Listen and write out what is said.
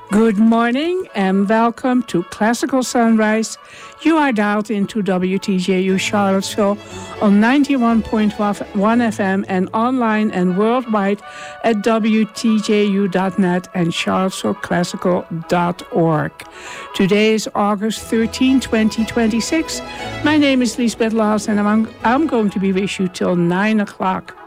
Good morning and welcome to Classical Sunrise. You are dialed into WTJU Charlottesville on 91.1 FM and online and worldwide at WTJU.net and charlottesvilleclassical.org. Today is August 13, 2026. My name is Lisbeth Laas and I'm going to be with you till 9 o'clock.